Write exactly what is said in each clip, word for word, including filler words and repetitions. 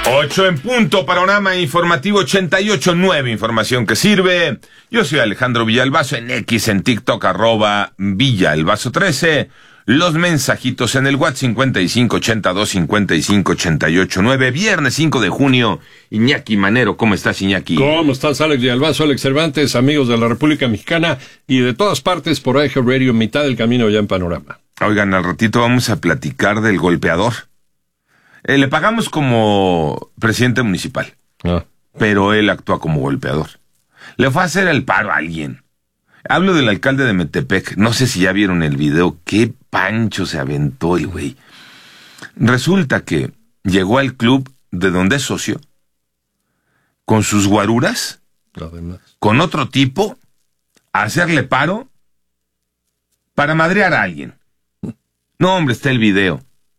Ocho en punto, panorama informativo ochenta y ocho punto nueve, información que sirve. Yo soy Alejandro Villalbazo, en X, en TikTok, arroba Villalbazo trece. Los mensajitos en el WhatsApp cincuenta y cinco ochenta y dos cincuenta y cinco ochenta y ocho nueve. Viernes cinco de junio. Iñaki Manero, ¿cómo estás, Iñaki? ¿Cómo estás, Alex Villalbazo, Alex Cervantes, amigos de la República Mexicana y de todas partes por A G Radio, mitad del camino ya en Panorama? Oigan, al ratito vamos a platicar del golpeador. Eh, le pagamos como presidente municipal, ah. pero él actúa como golpeador. Le fue a hacer el paro a alguien. Hablo del alcalde de Metepec. No sé si ya vieron el video. Qué pancho se aventó el güey. Resulta que llegó al club de donde es socio, con sus guaruras, Además. con otro tipo, a hacerle paro para madrear a alguien. No, hombre, está el video.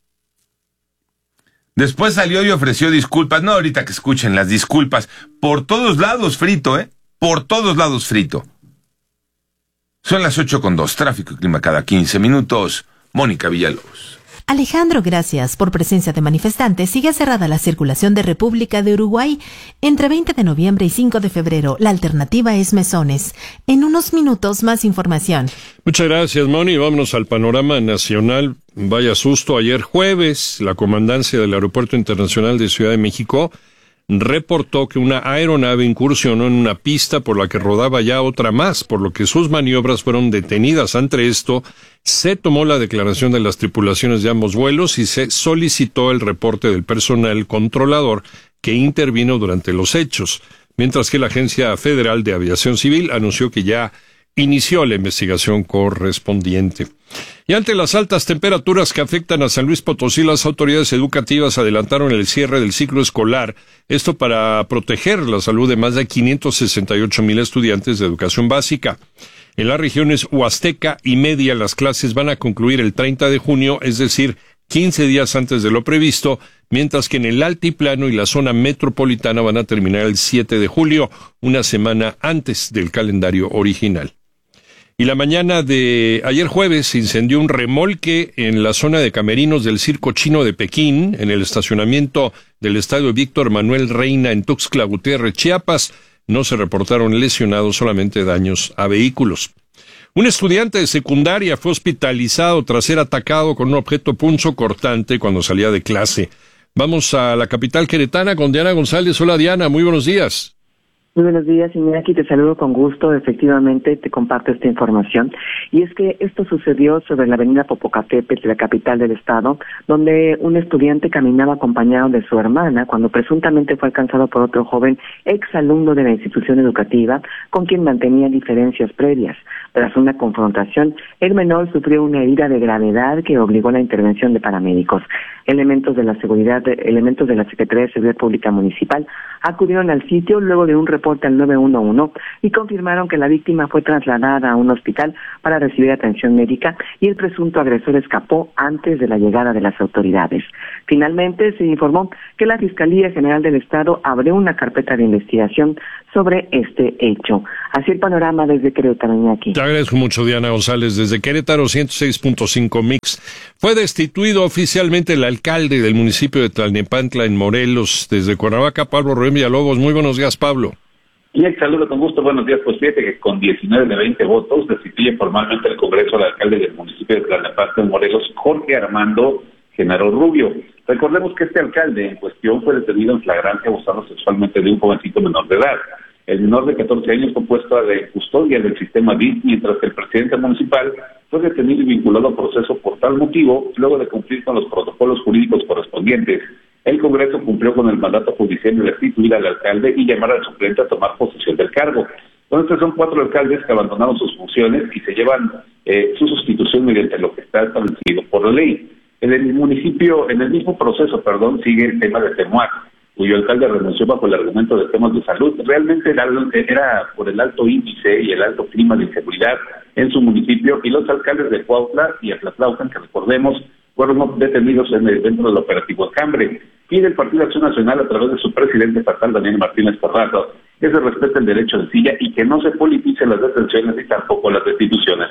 Después salió y ofreció disculpas. No, ahorita que escuchen las disculpas. Por todos lados frito, ¿eh? Por todos lados frito. Son las ocho con dos. Tráfico y clima cada quince minutos. Mónica Villalobos. Alejandro, gracias. Por presencia de manifestantes, sigue cerrada la circulación de República de Uruguay entre veinte de noviembre y cinco de febrero. La alternativa es Mesones. En unos minutos, más información. Muchas gracias, Moni. Vámonos al panorama nacional. Vaya susto. Ayer jueves, la comandancia del Aeropuerto Internacional de Ciudad de México reportó que una aeronave incursionó en una pista por la que rodaba ya otra más, por lo que sus maniobras fueron detenidas. Ante esto, se tomó la declaración de las tripulaciones de ambos vuelos y se solicitó el reporte del personal controlador que intervino durante los hechos, mientras que la Agencia Federal de Aviación Civil anunció que ya inició la investigación correspondiente. Y ante las altas temperaturas que afectan a San Luis Potosí, las autoridades educativas adelantaron el cierre del ciclo escolar, esto para proteger la salud de más de quinientos sesenta y ocho mil estudiantes de educación básica. En las regiones Huasteca y Media, las clases van a concluir el treinta de junio, es decir, quince días antes de lo previsto, mientras que en el Altiplano y la zona metropolitana van a terminar el siete de julio, una semana antes del calendario original. Y la mañana de ayer jueves se incendió un remolque en la zona de camerinos del Circo Chino de Pekín, en el estacionamiento del Estadio Víctor Manuel Reina en Tuxtla Gutiérrez, Chiapas. No se reportaron lesionados, solamente daños a vehículos. Un estudiante de secundaria fue hospitalizado tras ser atacado con un objeto punzocortante cuando salía de clase. Vamos a la capital queretana con Diana González. Hola, Diana, muy buenos días. Muy buenos días, Iñaki, te saludo con gusto. Efectivamente, te comparto esta información. Y es que esto sucedió sobre la avenida Popocatépetl, la capital del estado, donde un estudiante caminaba acompañado de su hermana cuando presuntamente fue alcanzado por otro joven exalumno de la institución educativa con quien mantenía diferencias previas. Tras una confrontación, el menor sufrió una herida de gravedad que obligó a la intervención de paramédicos. Elementos de la seguridad, elementos de la Secretaría de Seguridad Pública Municipal acudieron al sitio luego de un reporte al nueve uno uno y confirmaron que la víctima fue trasladada a un hospital para recibir atención médica y el presunto agresor escapó antes de la llegada de las autoridades. Finalmente se informó que la Fiscalía General del Estado abrió una carpeta de investigación sobre este hecho. Así el panorama desde Querétaro, Iñaki. Te agradezco mucho, Diana González. Desde Querétaro, ciento seis punto cinco Mix. Fue destituido oficialmente el alcalde del municipio de Tlalnepantla, en Morelos. Desde Cuernavaca, Pablo Rubén Villalobos. Muy buenos días, Pablo. Y el saludo con gusto, buenos días. Pues fíjate que con diecinueve de veinte votos destituye formalmente el Congreso al alcalde del municipio de Tlalnepantla, en Morelos, Jorge Armando Genaro Rubio. Recordemos que este alcalde en cuestión fue detenido en flagrancia abusando sexualmente de un jovencito menor de edad. El menor de catorce años fue puesto a la custodia del sistema D I S, mientras que el presidente municipal fue detenido y vinculado a proceso por tal motivo, luego de cumplir con los protocolos jurídicos correspondientes. El Congreso cumplió con el mandato judicial de destituir al alcalde y llamar al suplente a tomar posesión del cargo. Entonces son cuatro alcaldes que abandonaron sus funciones y se llevan eh, su sustitución mediante lo que está establecido por la ley. En el municipio, en el mismo proceso, perdón, sigue el tema de Temuac, cuyo alcalde renunció bajo el argumento de temas de salud. Realmente era, era por el alto índice y el alto clima de inseguridad en su municipio, y los alcaldes de Cuautla y Atlatlaucan, que recordemos, fueron detenidos en el, dentro del operativo Cambre. Pide el Partido Acción Nacional, a través de su presidente estatal, Daniel Martínez Carrazo, que se respete el derecho de silla y que no se politicen las detenciones y tampoco las destituciones. Este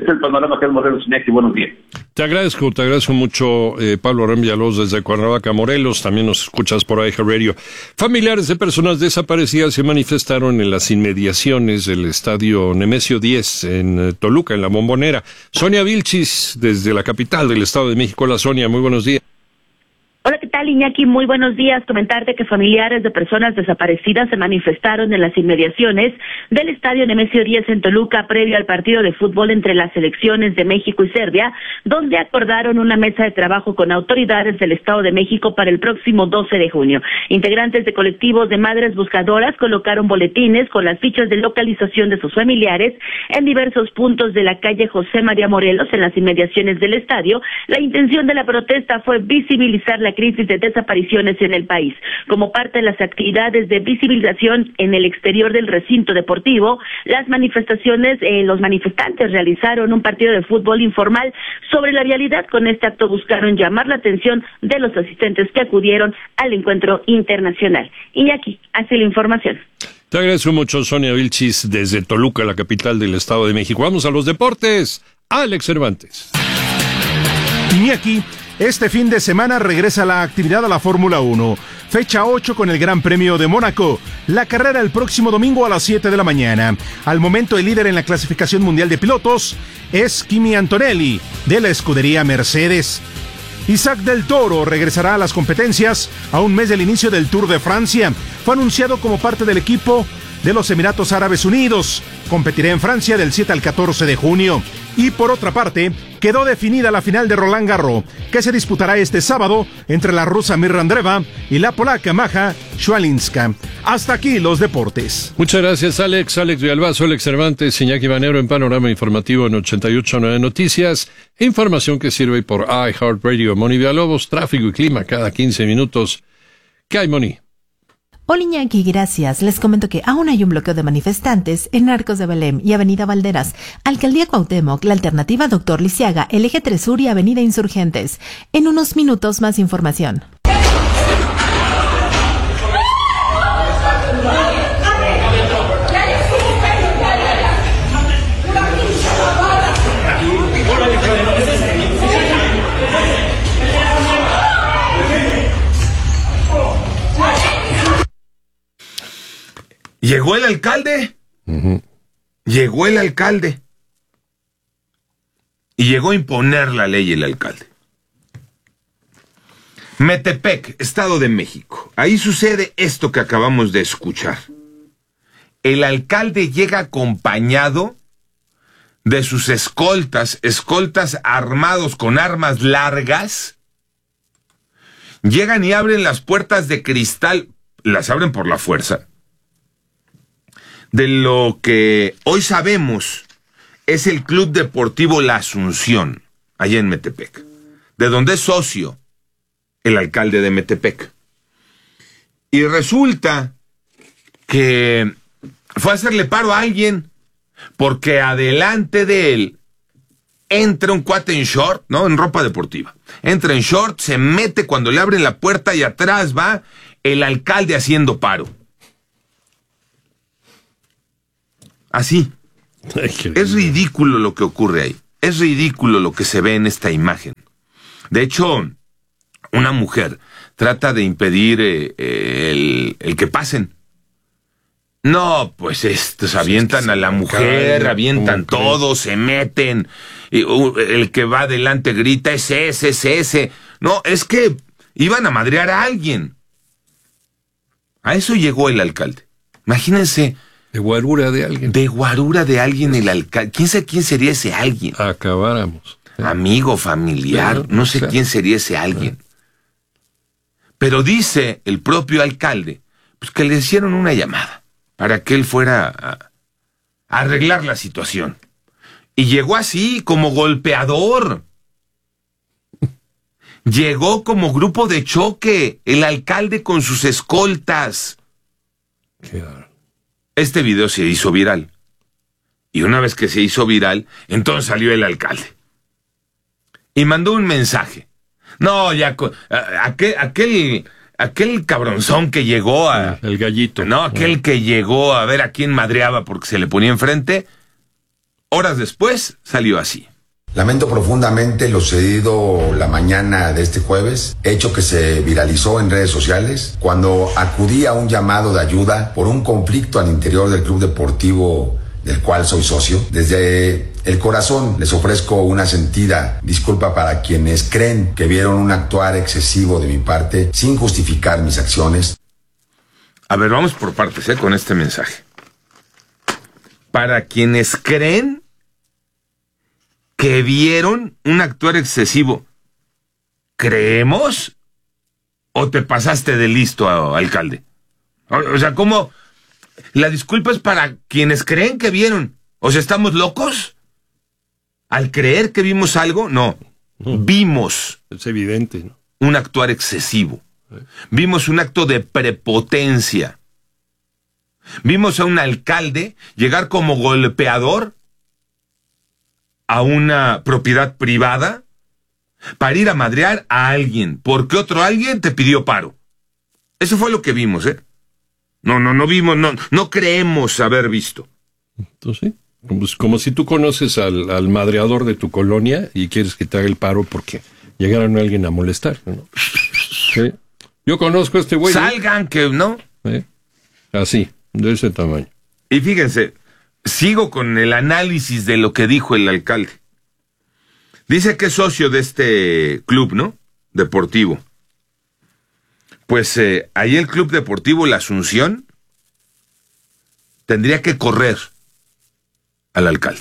es el panorama acá en Morelos, Iñaki. Buenos días. Te agradezco, te agradezco mucho, eh, Pablo Abraham Villalobos desde Cuernavaca, Morelos. También nos escuchas por iHeart Radio. Familiares de personas desaparecidas se manifestaron en las inmediaciones del estadio Nemesio diez en eh, Toluca, en La Bombonera. Sonia Vilchis, desde la capital del Estado de México. Hola, Sonia, muy buenos días. Hola, ¿qué tal, Iñaki? Muy buenos días. Comentarte que familiares de personas desaparecidas se manifestaron en las inmediaciones del estadio Nemesio diez en Toluca previo al partido de fútbol entre las selecciones de México y Serbia, donde acordaron una mesa de trabajo con autoridades del Estado de México para el próximo doce de junio. Integrantes de colectivos de madres buscadoras colocaron boletines con las fichas de localización de sus familiares en diversos puntos de la calle José María Morelos en las inmediaciones del estadio. La intención de la protesta fue visibilizar la crisis de desapariciones en el país. Como parte de las actividades de visibilización en el exterior del recinto deportivo, las manifestaciones, eh, los manifestantes realizaron un partido de fútbol informal sobre la vialidad. Con este acto buscaron llamar la atención de los asistentes que acudieron al encuentro internacional. Iñaki, hace la información. Te agradezco mucho, Sonia Vilchis, desde Toluca, la capital del Estado de México. Vamos a los deportes. Alex Cervantes. Iñaki, este fin de semana regresa la actividad a la Fórmula uno. Fecha ocho con el Gran Premio de Mónaco. La carrera el próximo domingo a las siete de la mañana. Al momento el líder en la clasificación mundial de pilotos es Kimi Antonelli, de la escudería Mercedes. Isaac del Toro regresará a las competencias a un mes del inicio del Tour de Francia. Fue anunciado como parte del equipo de los Emiratos Árabes Unidos. Competirá en Francia del siete al catorce de junio. Y por otra parte, quedó definida la final de Roland Garros, que se disputará este sábado entre la rusa Mirra Andreeva y la polaca Maja Swialinska. Hasta aquí los deportes. Muchas gracias, Alex. Alex Villalbazo, Alex Cervantes, Iñaki Manero en Panorama Informativo en ochenta y ocho punto nueve Noticias. Información que sirve por iHeartRadio. Moni Villalobos, tráfico y clima cada quince minutos. ¿Qué hay, Moni? Hola, Iñaki, gracias. Les comento que aún hay un bloqueo de manifestantes en Arcos de Belém y Avenida Valderas, Alcaldía Cuauhtémoc, la alternativa Doctor Lisiaga, el Eje tres Sur y Avenida Insurgentes. En unos minutos más información. Llegó el alcalde. Uh-huh. Llegó el alcalde. Y llegó a imponer la ley el alcalde. Metepec, Estado de México. Ahí sucede esto que acabamos de escuchar. El alcalde llega acompañado de sus escoltas, escoltas armados con armas largas. Llegan y abren las puertas de cristal, las abren por la fuerza, de lo que hoy sabemos es el Club Deportivo La Asunción, allá en Metepec, de donde es socio el alcalde de Metepec. Y resulta que fue a hacerle paro a alguien, porque adelante de él entra un cuate en short, ¿no? En ropa deportiva. Entra en short, se mete cuando le abren la puerta y atrás va el alcalde haciendo paro. Así. Es ridículo lo que ocurre ahí. Es ridículo lo que se ve en esta imagen. De hecho, una mujer trata de impedir eh, eh, el, el que pasen. No, pues estos avientan sí, a la mujer, cae, avientan todo, se meten. Y, uh, el que va adelante grita, es ese, es ese. No, es que iban a madrear a alguien. A eso llegó el alcalde. Imagínense. De guarura de alguien. De guarura de alguien el alcalde. ¿Quién sabe quién sería ese alguien? Acabáramos. ¿Eh? Amigo, familiar, no sé quién sería ese alguien. Pero dice el propio alcalde, pues que le hicieron una llamada para que él fuera a, a arreglar la situación. Y llegó así, como golpeador. Llegó como grupo de choque, el alcalde con sus escoltas. Claro. Este video se hizo viral. Y una vez que se hizo viral, entonces salió el alcalde. Y mandó un mensaje. No, ya, aquel, aquel, aquel cabronzón que llegó a... El gallito. No, aquel que llegó a ver a quién madreaba porque se le ponía enfrente, Horas después salió así. Lamento profundamente lo sucedido la mañana de este jueves, hecho que se viralizó en redes sociales cuando acudí a un llamado de ayuda por un conflicto al interior del club deportivo del cual soy socio. Desde el corazón les ofrezco una sentida disculpa para quienes creen que vieron un actuar excesivo de mi parte sin justificar mis acciones. A ver, vamos por partes, ¿eh? Con este mensaje. Para quienes creen que vieron un actuar excesivo, ¿creemos? ¿O te pasaste de listo, alcalde? O sea, ¿cómo? La disculpa es para quienes creen que vieron. O sea, ¿estamos locos? Al creer que vimos algo, no. no. Vimos. Es evidente, ¿no? Un actuar excesivo. Vimos un acto de prepotencia. Vimos a un alcalde llegar como golpeador a una propiedad privada para ir a madrear a alguien, porque otro alguien te pidió paro. Eso fue lo que vimos, ¿eh? No, no, no vimos, no, no creemos haber visto. Entonces, pues como si tú conoces al, al madreador de tu colonia y quieres que te haga el paro porque llegaron a alguien a molestar, ¿no? ¿Sí? Yo conozco a este güey. Salgan, ¿no? que no. ¿Eh? Así, de ese tamaño. Y fíjense, sigo con el análisis de lo que dijo el alcalde. Dice que es socio de este club, ¿no? Deportivo. Pues eh, ahí el Club Deportivo La Asunción tendría que correr al alcalde.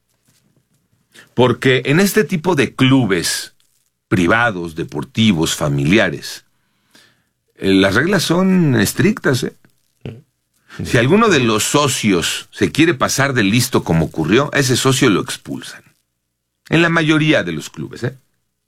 Porque en este tipo de clubes privados, deportivos, familiares, eh, las reglas son estrictas, ¿eh? Si alguno de los socios se quiere pasar de listo como ocurrió, a ese socio lo expulsan. En la mayoría de los clubes, ¿eh?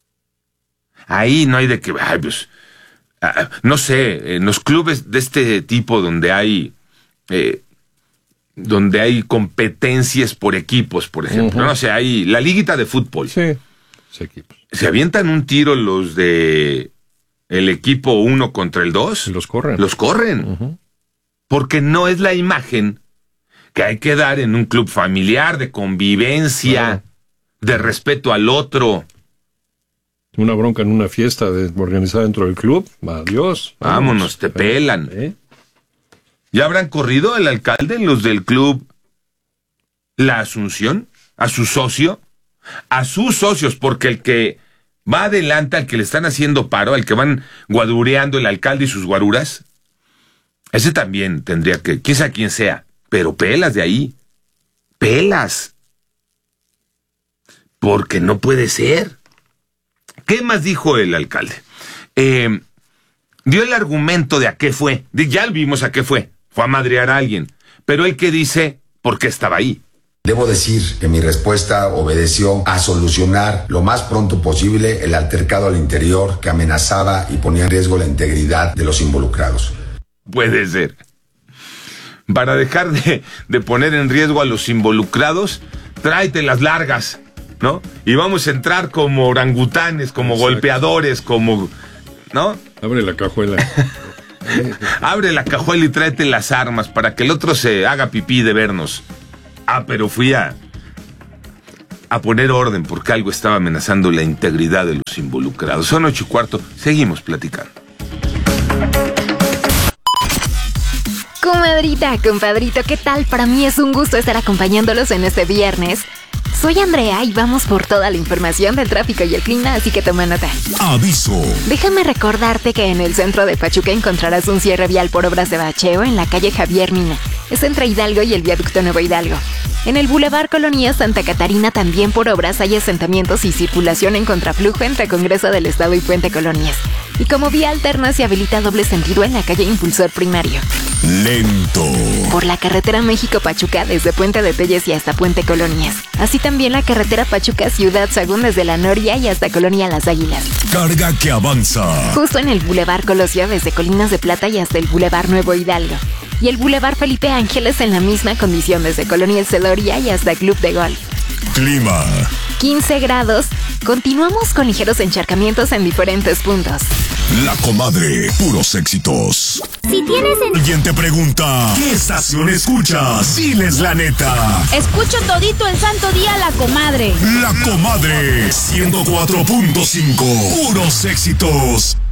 Ahí no hay de que, ay, pues, ah, no sé, en los clubes de este tipo donde hay, eh, donde hay competencias por equipos, por ejemplo, uh-huh. no sé, hay la liguita de fútbol. Sí, sí, equipos. Se avientan un tiro los de el equipo uno contra el dos. Los corren. Los corren. Uh-huh. Porque no es la imagen que hay que dar en un club familiar, de convivencia, claro. de respeto al otro. Una bronca en una fiesta de, organizada dentro del club, adiós. Vámonos, vámonos te pelan. ¿Eh? ¿Ya habrán corrido el alcalde, los del club La Asunción, a su socio? A sus socios, porque el que va adelante, al que le están haciendo paro, al que van guadureando el alcalde y sus guaruras, ese también tendría que, quién sabe quién sea, pero pelas de ahí, pelas, porque no puede ser. ¿Qué más dijo el alcalde? Eh, dio el argumento de a qué fue, ya vimos a qué fue, fue a madrear a alguien, pero él que dice por qué estaba ahí. Debo decir que mi respuesta obedeció a solucionar lo más pronto posible el altercado al interior que amenazaba y ponía en riesgo la integridad de los involucrados. Puede ser. Para dejar de, de poner en riesgo a los involucrados, tráete las largas, ¿no? Y vamos a entrar como orangutanes, como Exacto. golpeadores, como, ¿no? Abre la cajuela. Abre la cajuela y tráete las armas para que el otro se haga pipí de vernos. Ah, pero fui a, a poner orden porque algo estaba amenazando la integridad de los involucrados. Son ocho y cuarto, seguimos platicando. Comadrita, compadrito, ¿qué tal? Para mí es un gusto estar acompañándolos en este viernes. Soy Andrea y vamos por toda la información del tráfico y el clima, así que toma nota. Aviso. Déjame recordarte que en el centro de Pachuca encontrarás un cierre vial por obras de bacheo en la calle Javier Mina. Es entre Hidalgo y el viaducto Nuevo Hidalgo. En el Boulevard Colonia Santa Catarina también por obras hay asentamientos y circulación en contraflujo entre Congreso del Estado y Puente Colonias. Y como vía alterna se habilita doble sentido en la calle Impulsor Primario. Lento. Por la carretera México-Pachuca desde Puente de Telles y hasta Puente Colonias. Así también la carretera Pachuca-Ciudad Sagún desde La Noria y hasta Colonia Las Águilas. Carga que avanza. Justo en el Boulevard Colosio desde Colinas de Plata y hasta el Boulevard Nuevo Hidalgo. Y el Boulevard Felipe Ángeles en la misma condición desde Colonia El Celoria y hasta Club de Golf. Clima. quince grados. Continuamos con ligeros encharcamientos en diferentes puntos. La Comadre, puros éxitos. Si tienes en... Alguien te pregunta, ¿qué estación escuchas? Diles la neta. Escucho todito el santo día La Comadre. La Comadre, ciento cuatro punto cinco, puros éxitos.